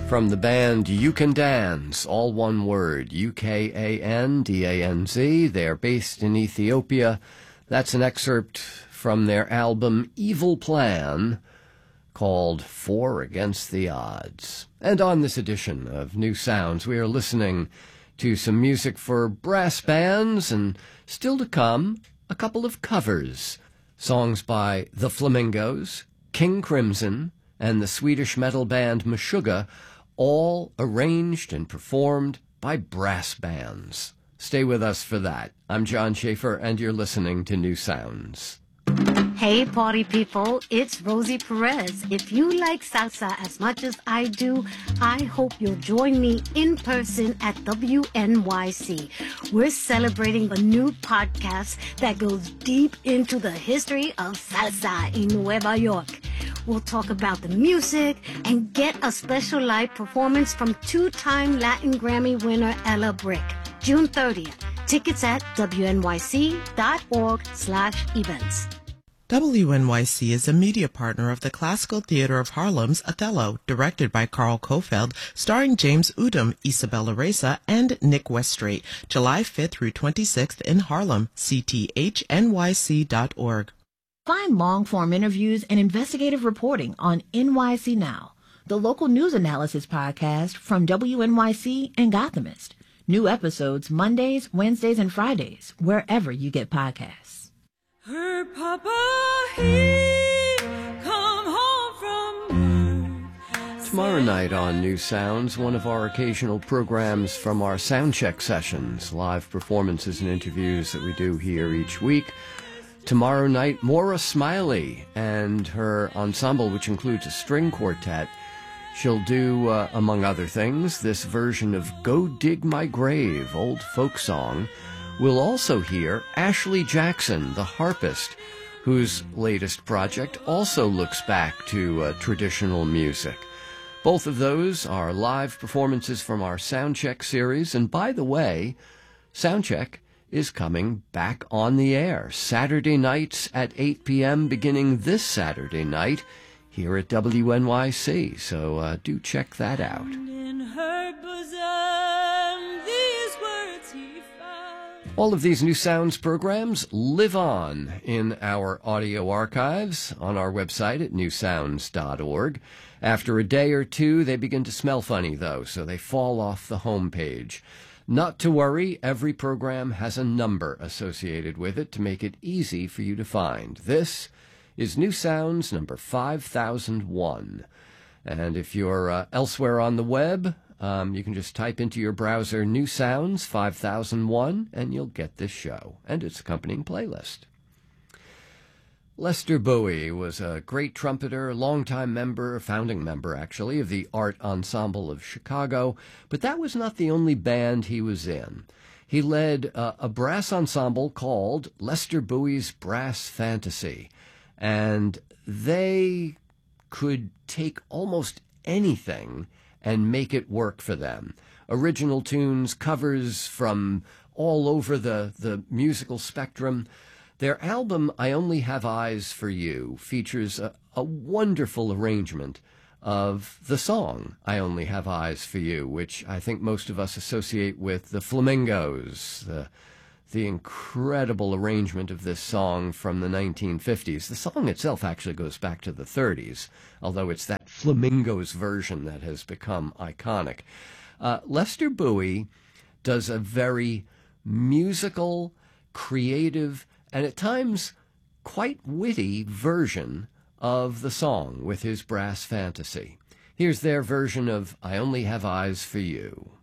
From the band You Can Dance, all one word, UKANDANZ. They are based in Ethiopia. That's an excerpt from their album Evil Plan, called Four Against the Odds. And on this edition of New Sounds, we are listening to some music for brass bands, and still to come, a couple of covers. Songs by The Flamingos, King Crimson, and the Swedish metal band Meshuggah, all arranged and performed by brass bands. Stay with us for that. I'm John Schaefer, and you're listening to New Sounds. Hey, party people, it's Rosie Perez. If you like salsa as much as I do, I hope you'll join me in person at WNYC. We're celebrating a new podcast that goes deep into the history of salsa in Nueva York. We'll talk about the music and get a special live performance from two-time Latin Grammy winner Ella Brick. June 30th. Tickets at wnyc.org/events. WNYC is a media partner of the Classical Theater of Harlem's Othello, directed by Carl Kofeld, starring James Udom, Isabella Reza, and Nick Weststraight, July 5th through 26th in Harlem, cthnyc.org. Find long-form interviews and investigative reporting on NYC Now, the local news analysis podcast from WNYC and Gothamist. New episodes Mondays, Wednesdays, and Fridays, wherever you get podcasts. Her papa, he come home from work. Tomorrow night on New Sounds, one of our occasional programs from our soundcheck sessions, live performances and interviews that we do here each week. Tomorrow night, Maura Smiley and her ensemble, which includes a string quartet. She'll do, among other things, this version of Go Dig My Grave, old folk song. We'll also hear Ashley Jackson, the harpist, whose latest project also looks back to traditional music. Both of those are live performances from our Soundcheck series. And by the way, Soundcheck is coming back on the air Saturday nights at 8 p.m. beginning this Saturday night here at WNYC. So do check that out. In her bosom, these words he found. All of these New Sounds programs live on in our audio archives on our website at newsounds.org. After a day or two, they begin to smell funny, though, so they fall off the homepage. Not to worry, every program has a number associated with it to make it easy for you to find. This is New Sounds number 5001. And if you're elsewhere on the web, you can just type into your browser New Sounds 5001, and you'll get this show and its accompanying playlist. Lester Bowie was a great trumpeter, longtime member, founding member, actually, of the Art Ensemble of Chicago, but that was not the only band he was in. He led a brass ensemble called Lester Bowie's Brass Fantasy, and they could take almost anything and make it work for them. Original tunes, covers from all over the musical spectrum. Their album, I Only Have Eyes for You, features a wonderful arrangement of the song, I Only Have Eyes for You, which I think most of us associate with the Flamingos, the incredible arrangement of this song from the 1950s. The song itself actually goes back to the 30s, although it's that Flamingos version that has become iconic. Lester Bowie does a very musical, creative, and at times quite witty version of the song with his Brass Fantasy. Here's their version of I Only Have Eyes for You.